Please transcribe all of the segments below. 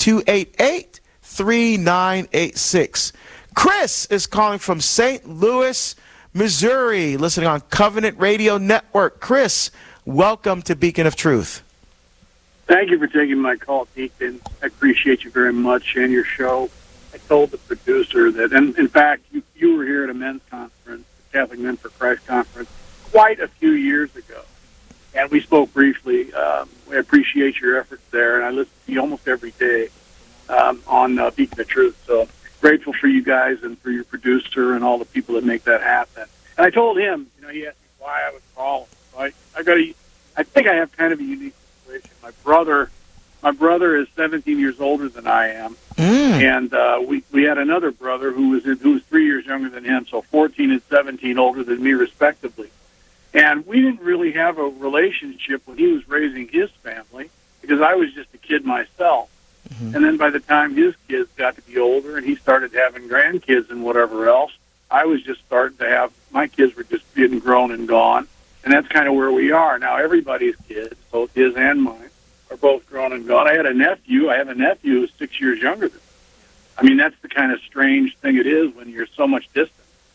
288-3986. Chris is calling from St. Louis, Missouri, listening on Covenant Radio Network. Chris, welcome to Beacon of Truth. Thank you for taking my call, Deacon. I appreciate you very much and your show. I told the producer that, and in fact, you were here at a men's conference, the Catholic Men for Christ conference, quite a few years ago. And we spoke briefly. I appreciate your efforts there, and I listen to you almost every day on Beacon of Truth. So grateful for you guys and for your producer and all the people that make that happen. And I told him, he asked me why I was calling. So I think I have kind of a unique situation. My brother is 17 years older than I am, and we had another brother who was 3 years younger than him, so 14 and 17 older than me, respectively. And we didn't really have a relationship when he was raising his family because I was just a kid myself. Mm-hmm. And then by the time his kids got to be older and he started having grandkids and whatever else, I was just starting to have, my kids were just getting grown and gone. And that's kind of where we are. Now everybody's kids, both his and mine, are both grown and gone. I have a nephew who's 6 years younger than me. I mean, that's the kind of strange thing it is when you're so much distant.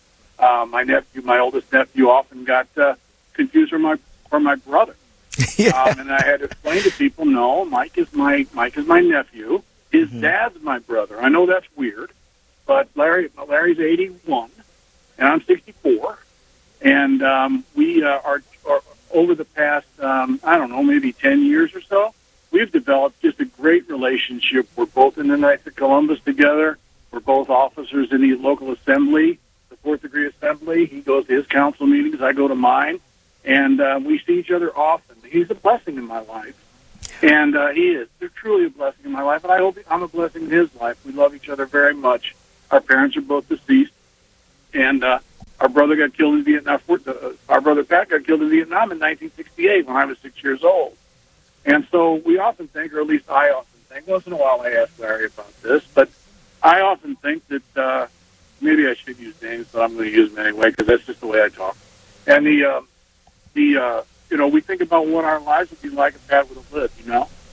My oldest nephew often got confused for my brother. Yeah. And I had to explain to people, no, Mike is my nephew. His dad's my brother. I know that's weird, but Larry's 81, and I'm 64. And we are over the past, maybe 10 years or so, we've developed just a great relationship. We're both in the Knights of Columbus together. We're both officers in the local assembly, the Fourth Degree Assembly. He goes to his council meetings. I go to mine. And we see each other often. He's a blessing in my life. And he is. They're truly a blessing in my life. And I hope I'm a blessing in his life. We love each other very much. Our parents are both deceased. And our brother got killed in Vietnam. Our brother Pat got killed in Vietnam in 1968 when I was 6 years old. And so we often think, or at least I often think, once in a while I ask Larry about this, but I often think that maybe I should use names, but I'm going to use them anyway because that's just the way I talk. And we think about what our lives would be like if Pat would have lived,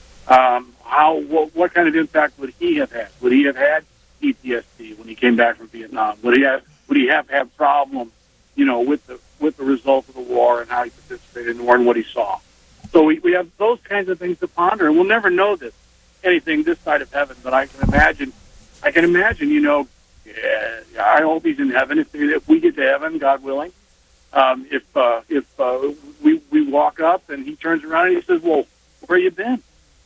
what kind of impact would he have had? Would he have had PTSD when he came back from Vietnam? Would he have had problems, with the results of the war and how he participated in the war and what he saw? So we have those kinds of things to ponder, and we'll never know anything this side of heaven, but I can imagine, I hope he's in heaven if we get to heaven, God willing. If we walk up and he turns around and he says, "Well, where you been?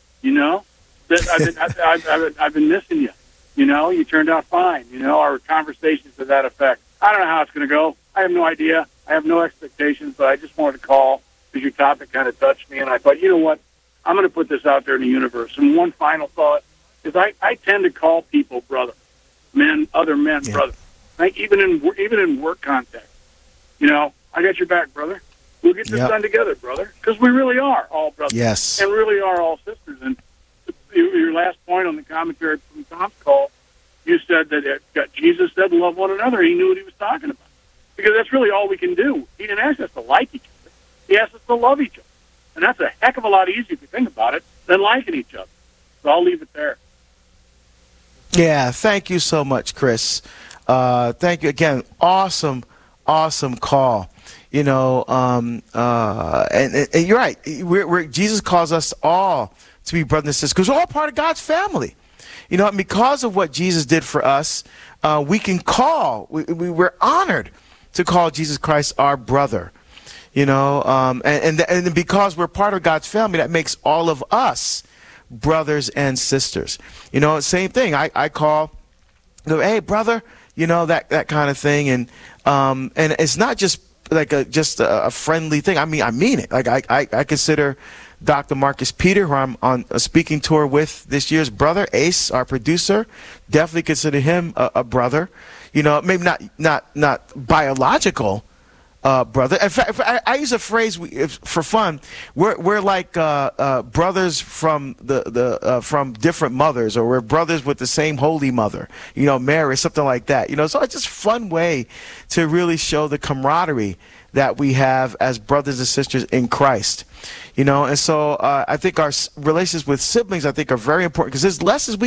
I've been missing you. You turned out fine. Our conversations to that effect. I don't know how it's going to go. I have no idea. I have no expectations, but I just wanted to call because your topic kind of touched me, and I thought, you know what? I'm going to put this out there in the universe. And one final thought is I tend to call people brother, other men, brother. Even in work context. I got your back, brother. We'll get this done together, brother, because we really are all brothers. Yes. And really are all sisters. And your last point on the commentary from Tom's call, you said that Jesus said, love one another. He knew what he was talking about. Because that's really all we can do. He didn't ask us to like each other. He asked us to love each other. And that's a heck of a lot easier, if you think about it, than liking each other. So I'll leave it there. Yeah, thank you so much, Chris. Thank you again. Awesome call. And you're right. Jesus calls us all to be brothers and sisters because we're all part of God's family. And because of what Jesus did for us, we can we're honored to call Jesus Christ our brother. And because we're part of God's family, that makes all of us brothers and sisters. Same thing. I call, hey, brother, that kind of thing. And it's not just like a friendly thing. I mean it. Like I consider Dr. Marcus Peter, who I'm on a speaking tour with this year's brother, Ace, our producer, definitely consider him a brother. Maybe not biological brother. In fact, I use a phrase for fun. We're like brothers from from different mothers, or we're brothers with the same holy mother. Mary, something like that. So it's just a fun way to really show the camaraderie that we have as brothers and sisters in Christ. And so I think our relations with siblings, I think, are very important because there's lessons we